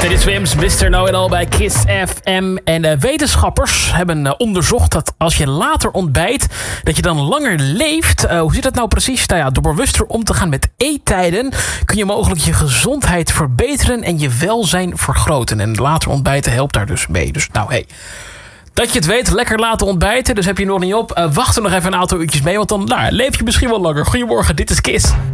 Teddy Swims, Mr. Know-It-All bij Kiss FM. En wetenschappers hebben onderzocht dat als je later ontbijt, dat je dan langer leeft. Hoe zit dat nou precies? Nou ja, door bewuster om te gaan met eettijden kun je mogelijk je gezondheid verbeteren en je welzijn vergroten. En later ontbijten helpt daar dus mee. Dus nou, hey. Dat je het weet, lekker laten ontbijten. Dus heb je nog niet op. Wacht er nog even een aantal uurtjes mee, want dan leef je misschien wel langer. Goedemorgen, dit is Kiss.